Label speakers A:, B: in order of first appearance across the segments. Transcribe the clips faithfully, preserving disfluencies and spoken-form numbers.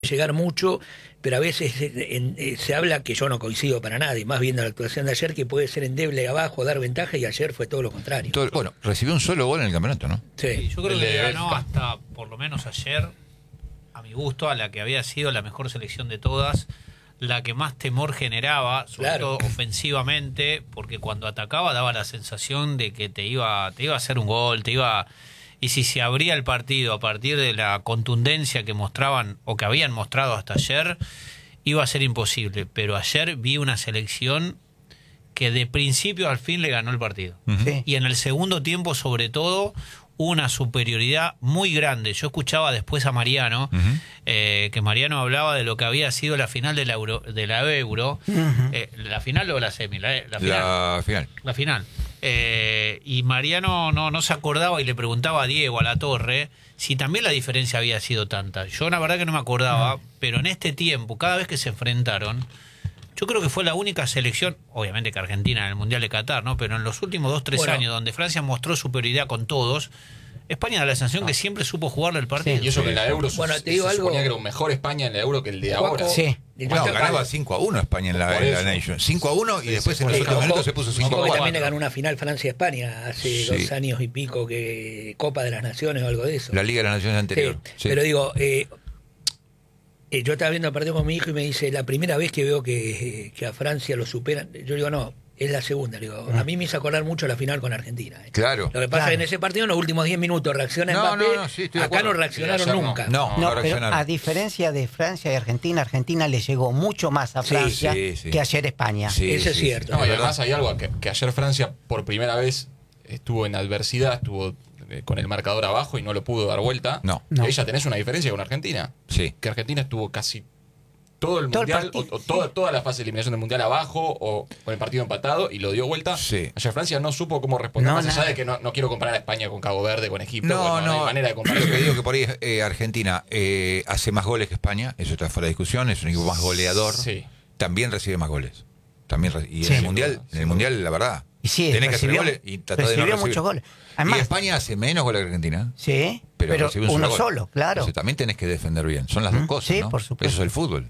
A: llegar mucho, pero a veces en, en, se habla, que yo no coincido para nada, y más viendo la actuación de ayer, que puede ser endeble abajo, dar ventaja, y ayer fue todo lo contrario.
B: Todo, bueno, recibió un solo gol en el campeonato, ¿no?
A: Sí.
C: Sí, yo creo
D: El
C: que
D: de
C: ganó
D: Bélgica.
C: hasta, por lo menos ayer, a mi gusto, a la que había sido la mejor selección de todas, la que más temor generaba, sobre
A: Claro.
C: todo ofensivamente, porque cuando atacaba daba la sensación de que te iba, te iba a hacer un gol, te iba... Y si se abría el partido a partir de la contundencia que mostraban o que habían mostrado hasta ayer, iba a ser imposible. Pero ayer vi una selección que de principio al fin le ganó el partido.
B: Uh-huh.
E: Sí.
C: Y en el segundo tiempo, sobre todo, una superioridad muy grande. Yo escuchaba después a Mariano,
B: Uh-huh.
C: eh, que Mariano hablaba de lo que había sido la final de la Euro, de la Euro
E: Ujú.
C: eh, la final o la semi, la, la final.
B: La final.
C: La final. Eh, y Mariano no, no se acordaba y le preguntaba a Diego, a la Torre, si también la diferencia había sido tanta. Yo la verdad que no me acordaba,
E: No.
C: pero en este tiempo, cada vez que se enfrentaron, yo creo que fue la única selección, obviamente que Argentina en el Mundial de Qatar, ¿no? Pero en los últimos dos, tres
A: Bueno.
C: años, donde Francia mostró superioridad con todos, España da la sensación que siempre supo jugarle el partido.
D: Y eso que en la Euro
A: Bueno,
D: se,
A: te digo
D: se
A: algo.
D: suponía que era un mejor España en la Euro que el de ahora.
A: Juaco,
E: Sí.
A: y
B: No,
A: yo-
B: ganaba cinco a uno España en la,
D: Por
B: en la
D: eso.
B: Nation. cinco a uno y
D: Sí,
B: después
D: sí,
B: en
D: por
B: los
D: eso.
B: últimos
A: Ojo,
B: minutos se puso cinco
A: ojo
B: a
A: que
B: cuatro.
A: también le ganó una final Francia-España hace
B: Sí.
A: dos años y pico, que Copa de las Naciones o algo de eso.
B: La Liga de las Naciones
A: Sí,
B: anterior. Sí.
A: Pero digo, eh, eh, yo estaba viendo el partido con mi hijo y me dice, la primera vez que veo que, que a Francia lo superan, yo digo, no, es la segunda. Le digo, a mí me hizo acordar mucho la final con Argentina. eh.
B: Claro.
A: Lo que pasa
E: Claro.
A: es que en ese partido, en los últimos diez minutos, reacciona
B: No,
A: Mbappé.
B: no, no, sí, estoy de
A: Acá
B: acuerdo.
A: no reaccionaron
D: Sí, ayer no.
A: nunca.
B: No,
E: No,
B: no
E: pero
B: reaccionaron.
E: a diferencia de Francia y Argentina, Argentina le llegó mucho más a
A: Sí,
E: Francia
B: sí, sí.
E: que ayer España.
B: Sí,
A: Eso es
B: sí,
A: cierto.
B: sí.
D: No, y
B: Es verdad.
D: además hay algo, que, que ayer Francia por primera vez estuvo en adversidad, estuvo eh, con el marcador abajo y no lo pudo dar vuelta.
B: No.
E: No.
D: Y ahí ya tenés una diferencia con Argentina.
B: Sí.
D: Que Argentina estuvo casi todo el
E: Todo el
D: mundial,
E: partido,
D: o, o
E: sí.
D: toda, toda la fase de eliminación del mundial abajo, o con el partido empatado y lo dio vuelta.
B: Sí.
D: Ayer Francia no supo cómo responder.
E: No,
D: Más allá
E: nada.
D: de que no, no quiero comparar a España con Cabo Verde, con Egipto,
B: No,
D: porque no,
B: no,
D: hay manera de
B: lo
D: comparar.
B: que digo que por ahí eh, Argentina eh, hace más goles que España, eso está fuera de discusión, es un equipo más goleador,
D: Sí.
B: también recibe más goles. También re- y
E: Sí.
B: en el mundial, en el mundial la verdad,
E: Y sí,
B: tenés que hacer
E: recibió-
B: goles y tratar de no
E: recibió
B: recibir.
E: muchos goles.
B: Y
E: Además-
B: España hace menos goles que Argentina,
E: Sí,
B: pero,
E: pero,
B: recibe un
E: uno
B: gol.
E: solo, claro.
B: Entonces, también tenés que defender bien, son las dos
E: Mm,
B: cosas,
E: sí,
B: ¿no?
E: por supuesto.
B: Eso es el fútbol.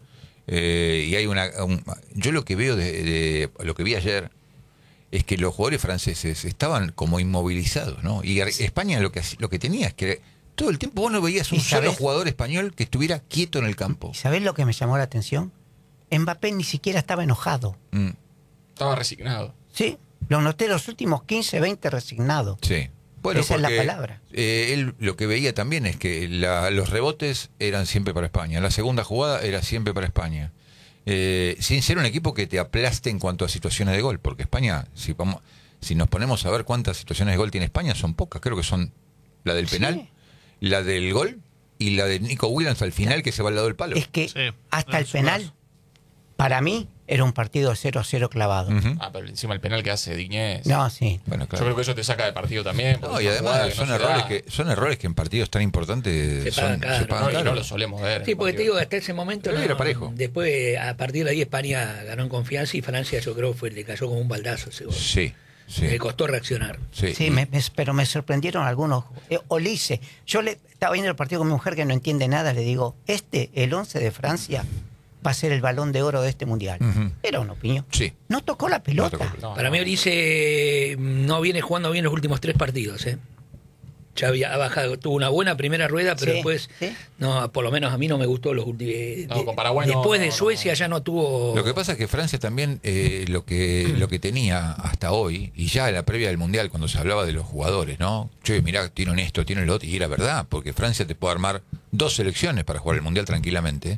B: Eh, y hay una, un- yo lo que veo de, de- lo que vi ayer es que los jugadores franceses estaban como inmovilizados, ¿no? Y Ar- España lo que haci- lo que tenía es que todo el tiempo vos no veías un
E: ¿Y
B: solo
E: sabés?
B: jugador español que estuviera quieto en el campo.
E: ¿Y sabés lo que me llamó la atención? Mbappé ni siquiera estaba enojado.
B: Mm,
D: Estaba resignado.
E: Sí, lo noté los últimos quince, veinte resignado.
B: sí. Bueno,
E: Esa es la
B: porque,
E: palabra.
B: eh, él lo que veía también es que la- los rebotes eran siempre para España. La segunda jugada era siempre para España. Eh, sin ser un equipo que te aplaste en cuanto a situaciones de gol. Porque España, si, vamos, si nos ponemos a ver cuántas situaciones de gol tiene España, son pocas. Creo que son la del
E: Sí.
B: penal, la del gol y la de Nico Williams al final que se va al lado del palo.
E: Es que
C: Sí,
E: hasta el
C: es un
E: penal,
C: golazo.
E: para mí, era un partido cero a cero clavado.
B: Ujú.
D: Ah, pero encima el penal que hace Diñez.
E: No, sí.
B: Bueno,
D: Yo
B: claro.
D: creo que eso te saca de partido también. porque
B: No,
D: es
B: y
D: una jugada
B: además
D: que
B: son
D: no se
B: errores
D: da.
B: que son errores que en partidos tan importantes
A: Se
B: son-
A: pagan caro,
B: se pagan
D: No, y
B: caro.
D: no lo solemos ver.
A: Sí,
D: en
A: porque te
D: partidos.
A: digo, hasta ese momento
B: Pero
A: no,
B: era parejo.
A: después, a partir de ahí, España ganó en confianza y Francia, yo creo, fue le cayó como un baldazo ese gol.
B: Sí, sí.
A: Le costó reaccionar.
B: sí.
E: Sí, me- me- pero me sorprendieron algunos. Eh, Olise, yo le estaba viendo el partido con mi mujer que no entiende nada, le digo, este, el once de Francia, va a ser el balón de oro de este mundial.
B: Ujú.
E: Era una opinión.
B: Sí.
E: No tocó la pelota.
B: No tocó la pelota.
D: No,
A: Para
D: no.
A: mí, Olice no viene jugando bien los últimos tres partidos. ¿eh? Ya había ha bajado, tuvo una buena primera rueda, pero
E: Sí,
A: después,
E: sí.
A: no, por lo menos a mí no me gustó los últimos.
D: No, con Paraguay no,
A: después de
D: no,
A: Suecia
D: no.
A: ya no tuvo.
B: Lo que pasa es que Francia también eh, lo que lo que tenía hasta hoy, y ya en la previa del Mundial, cuando se hablaba de los jugadores, ¿no? Che, mirá, tienen esto, tienen lo otro, y era verdad, porque Francia te puede armar dos selecciones para jugar el Mundial tranquilamente.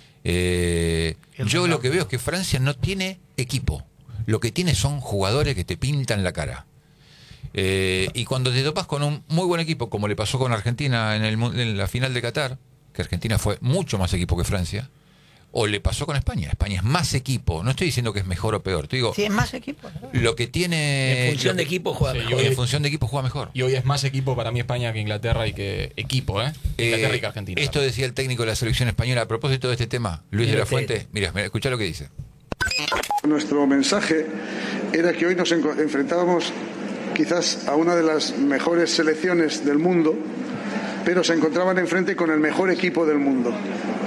B: Eh, yo lo que veo es que Francia no tiene equipo. Lo que tiene son jugadores que te pintan la cara. Eh, y cuando te topas con un muy buen equipo, como le pasó con Argentina en, el, mu- en la final de Qatar, que Argentina fue mucho más equipo que Francia, o le pasó con España. España es más equipo. No estoy diciendo que es mejor o peor. Te digo,
E: Sí, es más equipo. ¿no?
B: lo que tiene...
A: en función
B: lo
A: de
B: que-
A: equipo juega
D: Sí,
A: mejor.
D: yo-
B: en función de equipo juega mejor.
D: Y hoy es más equipo para mí España que Inglaterra y que equipo, ¿eh? Inglaterra
B: Eh,
D: y que Argentina.
B: esto decía el técnico de la selección española a propósito de este tema, Luis de la Fuente. Mira, mira, escuchá lo que dice.
F: Nuestro mensaje era que hoy nos enco- enfrentábamos quizás a una de las mejores selecciones del mundo, pero se encontraban enfrente con el mejor equipo del mundo.